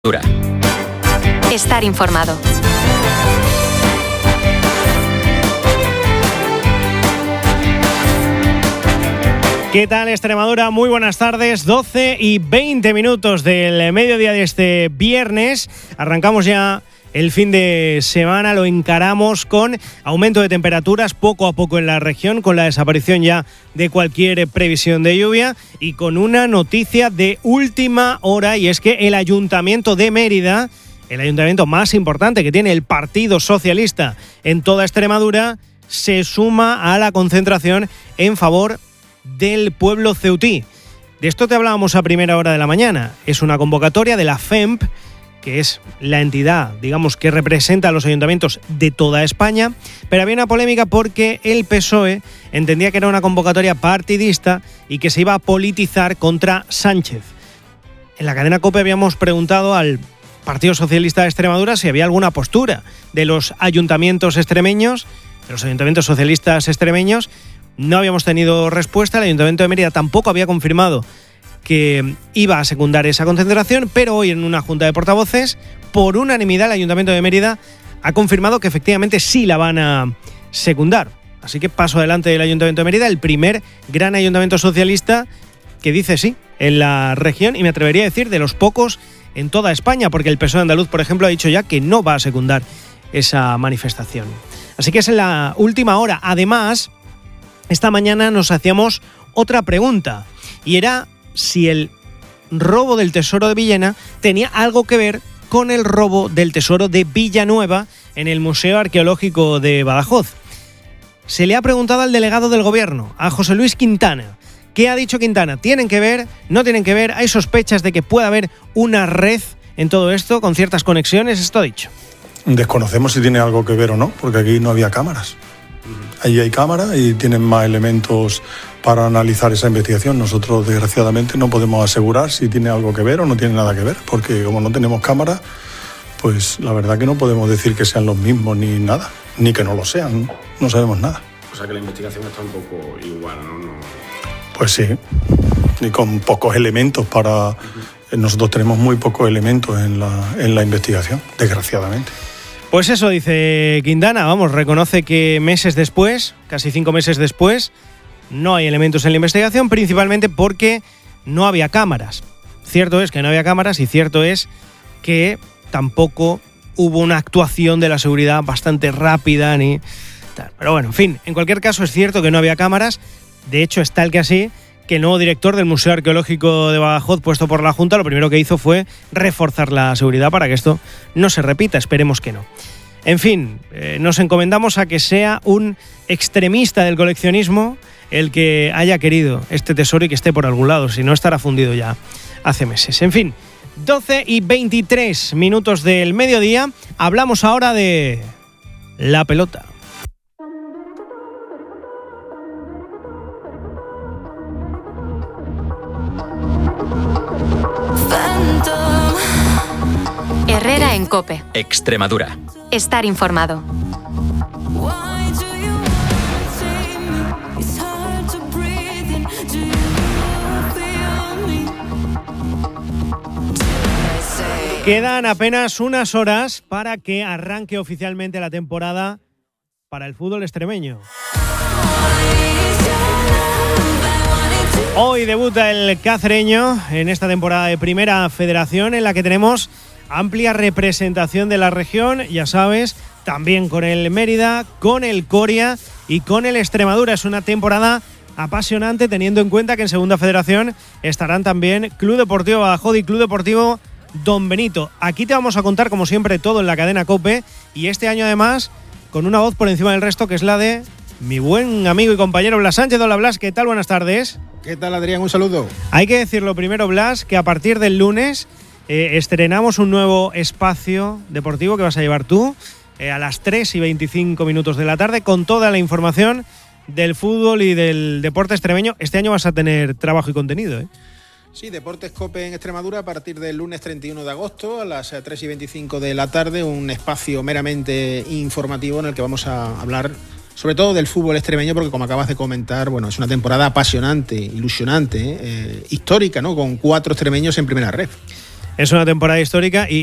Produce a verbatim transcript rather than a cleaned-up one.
Estar informado. ¿Qué tal, Extremadura? Muy buenas tardes, doce y veinte minutos del mediodía de este viernes. Arrancamos ya el fin de semana, lo encaramos con aumento de temperaturas poco a poco en la región, con la desaparición ya de cualquier previsión de lluvia y con una noticia de última hora, y es que el Ayuntamiento de Mérida, el ayuntamiento más importante que tiene el Partido Socialista en toda Extremadura, se suma a la concentración en favor del pueblo ceutí. De esto te hablábamos a primera hora de la mañana. Es una convocatoria de la F E M P, que es la entidad, digamos, que representa a los ayuntamientos de toda España, pero había una polémica porque el P S O E entendía que era una convocatoria partidista y que se iba a politizar contra Sánchez. En la cadena COPE habíamos preguntado al Partido Socialista de Extremadura si había alguna postura de los ayuntamientos extremeños, de los ayuntamientos socialistas extremeños. No habíamos tenido respuesta. El Ayuntamiento de Mérida tampoco había confirmado que iba a secundar esa concentración, pero hoy en una junta de portavoces, por unanimidad, el Ayuntamiento de Mérida ha confirmado que efectivamente sí la van a secundar. Así que paso adelante del Ayuntamiento de Mérida, el primer gran ayuntamiento socialista que dice sí en la región, y me atrevería a decir de los pocos en toda España, porque el P S O E andaluz, por ejemplo, ha dicho ya que no va a secundar esa manifestación. Así que es en la última hora. Además, esta mañana nos hacíamos otra pregunta, y era si el robo del tesoro de Villena tenía algo que ver con el robo del tesoro de Villanueva en el Museo Arqueológico de Badajoz. Se le ha preguntado al delegado del gobierno, a José Luis Quintana. ¿Qué ha dicho Quintana? ¿Tienen que ver? ¿No tienen que ver? ¿Hay sospechas de que pueda haber una red en todo esto con ciertas conexiones? Esto ha dicho. Desconocemos si tiene algo que ver o no, porque aquí no había cámaras. Allí hay cámaras y tienen más elementos para analizar esa investigación. Nosotros, desgraciadamente, no podemos asegurar si tiene algo que ver o no tiene nada que ver, porque como no tenemos cámaras, pues la verdad que no podemos decir que sean los mismos ni nada, ni que no lo sean, no sabemos nada. O sea que la investigación está un poco igual, ¿no? no... Pues sí, y con pocos elementos para... Uh-huh. Nosotros tenemos muy pocos elementos en la, en la investigación, desgraciadamente. Pues eso dice Quintana, vamos, reconoce que meses después, casi cinco meses después, no hay elementos en la investigación, principalmente porque no había cámaras. Cierto es que no había cámaras y cierto es que tampoco hubo una actuación de la seguridad bastante rápida ni tal. Pero bueno, en fin, en cualquier caso es cierto que no había cámaras. De hecho, es tal que así que el nuevo director del Museo Arqueológico de Badajoz, puesto por la Junta, lo primero que hizo fue reforzar la seguridad para que esto no se repita. Esperemos que no. En fin, eh, nos encomendamos a que sea un extremista del coleccionismo el que haya querido este tesoro y que esté por algún lado, si no estará fundido ya hace meses. En fin, doce y veintitrés minutos del mediodía, hablamos ahora de la pelota. Herrera en COPE. Extremadura. Estar informado. Quedan apenas unas horas para que arranque oficialmente la temporada para el fútbol extremeño. Hoy debuta el cacereño en esta temporada de Primera Federación, en la que tenemos amplia representación de la región, ya sabes, también con el Mérida, con el Coria y con el Extremadura. Es una temporada apasionante, teniendo en cuenta que en Segunda Federación estarán también Club Deportivo Badajoz y Club Deportivo Don Benito. Aquí te vamos a contar, como siempre, todo en la cadena COPE, y este año además con una voz por encima del resto, que es la de mi buen amigo y compañero Blas Sánchez. Hola Blas, ¿qué tal? Buenas tardes. ¿Qué tal, Adrián? Un saludo. Hay que decirlo primero, Blas, que a partir del lunes eh, estrenamos un nuevo espacio deportivo que vas a llevar tú eh, a las tres y veinticinco minutos de la tarde, con toda la información del fútbol y del deporte extremeño. Este año vas a tener trabajo y contenido, ¿eh? Sí, Deportes COPE en Extremadura a partir del lunes treinta y uno de agosto a las tres y veinticinco de la tarde, un espacio meramente informativo en el que vamos a hablar sobre todo del fútbol extremeño, porque como acabas de comentar, bueno, es una temporada apasionante, ilusionante, eh, histórica, ¿no? Con cuatro extremeños en primera red. Es una temporada histórica y